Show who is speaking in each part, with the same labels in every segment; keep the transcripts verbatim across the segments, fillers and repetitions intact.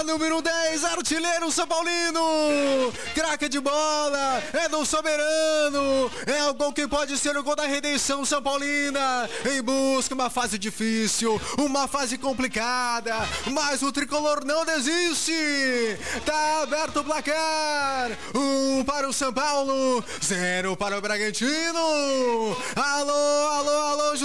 Speaker 1: A número dez, artilheiro São Paulino. Craque de bola, é do Soberano. É o gol que pode ser o gol da redenção São Paulina. Em busca de uma fase difícil, uma fase complicada. Mas o tricolor não desiste. Tá aberto o placar. Um para o São Paulo, zero para o Bragantino. Alô, alô, alô,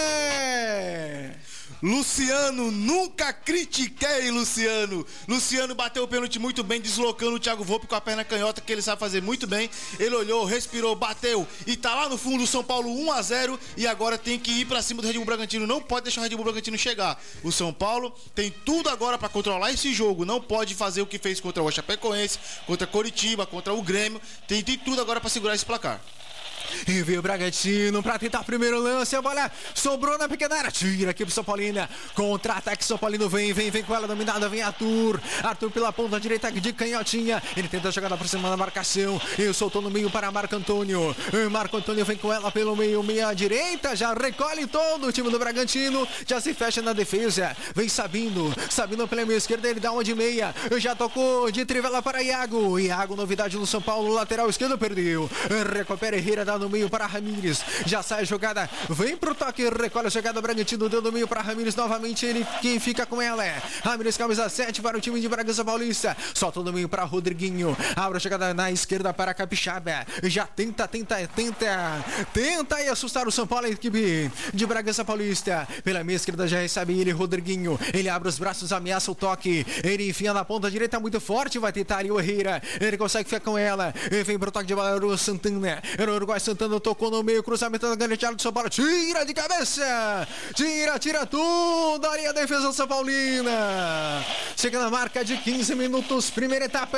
Speaker 1: José.
Speaker 2: Luciano, nunca critiquei Luciano. Luciano bateu o pênalti muito bem, deslocando o Thiago Volpe com a perna canhota, que ele sabe fazer muito bem. Ele olhou, respirou, bateu e tá lá no fundo o São Paulo um a zero. E agora tem que ir pra cima do Red Bull Bragantino. Não pode deixar o Red Bull Bragantino chegar. O São Paulo tem tudo agora pra controlar esse jogo. Não pode fazer o que fez contra o Chapecoense, contra Coritiba, contra o Grêmio. Tem, tem tudo agora pra segurar esse placar.
Speaker 1: E veio o Bragantino pra tentar o primeiro lance. A bola sobrou na pequena área. Tira aqui pro São Paulino. Contra-ataque São Paulino. Vem, vem, vem com ela dominada. Vem Arthur. Arthur pela ponta direita de canhotinha. Ele tenta a jogada por cima da marcação. E soltou no meio para Marco Antônio. Marco Antônio vem com ela pelo meio, meia direita. Já recolhe todo o time do Bragantino. Já se fecha na defesa. Vem Sabino. Sabino pela meia esquerda. Ele dá uma de meia. Já tocou de trivela para Iago. Iago, novidade no São Paulo. Lateral esquerdo perdeu. Recupera Herrera. Dá no meio para Ramírez, já sai a jogada, vem pro toque, recolhe a jogada, Bragantino deu no meio para Ramírez, novamente ele, quem fica com ela é Ramírez, camisa sete para o time de Bragança Paulista, solta no meio para Rodriguinho, abre a jogada na esquerda para Capixaba, já tenta, tenta, tenta, tenta e assustar o São Paulo, a equipe de Bragança Paulista, pela meia esquerda já recebe ele, Rodriguinho, ele abre os braços, ameaça o toque, ele enfia na ponta direita muito forte, vai tentar ali o Herrera, ele consegue ficar com ela, ele vem pro toque de bola, o Santana, era o Uruguai, Santana tocou no meio, cruzamento da grande área do São Paulo, tira de cabeça, tira, tira tudo, ali a defesa do São Paulina, chega na marca de quinze minutos, primeira etapa,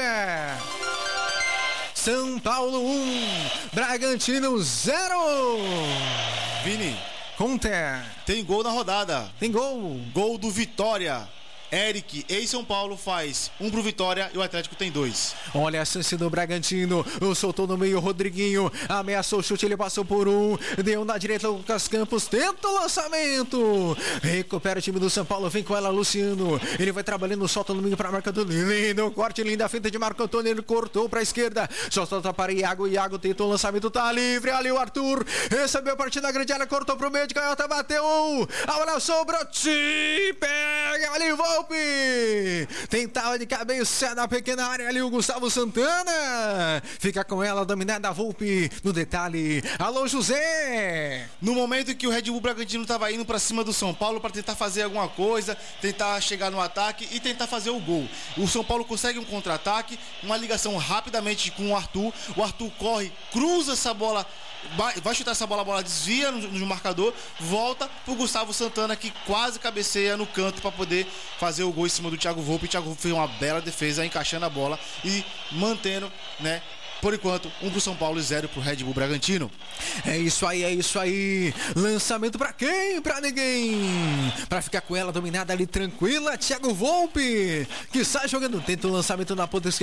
Speaker 1: São Paulo um, Bragantino zero.
Speaker 2: Vini,
Speaker 1: conta,
Speaker 2: tem gol na rodada,
Speaker 1: tem gol,
Speaker 2: gol do Vitória. Eric, ex-São Paulo, faz um pro Vitória e o Atlético tem dois.
Speaker 1: Olha a chance do Bragantino, soltou no meio o Rodriguinho, ameaçou o chute, ele passou por um, deu na direita o Lucas Campos, tenta o lançamento, recupera o time do São Paulo, vem com ela Luciano, ele vai trabalhando, solta no meio pra marca do lindo corte, linda feita de Marco Antônio, ele cortou pra esquerda, só solta para Iago, Iago tentou o lançamento, tá livre, ali o Arthur, recebeu a partida na grande área, cortou pro meio de canhota, bateu, a bola sobrou, te pega ali, volta. Tentava de cabeça na pequena área ali o Gustavo Santana. Fica com ela, dominada a Volpe. No detalhe, alô José.
Speaker 2: No momento que o Red Bull Bragantino estava indo para cima do São Paulo para tentar fazer alguma coisa, tentar chegar no ataque e tentar fazer o gol. O São Paulo consegue um contra-ataque, uma ligação rapidamente com o Arthur. O Arthur corre, cruza essa bola, vai chutar essa bola, a bola desvia no, no marcador, volta pro Gustavo Santana que quase cabeceia no canto para poder fazer o gol em cima do Thiago Volpe. O Thiago Volpe fez uma bela defesa, encaixando a bola e mantendo, né, por enquanto, um pro São Paulo e zero pro Red Bull Bragantino.
Speaker 1: É isso aí, é isso aí. Lançamento pra quem? Pra ninguém. Pra ficar com ela dominada ali tranquila, Thiago Volpe, que sai jogando, tenta o lançamento na ponta esquerda.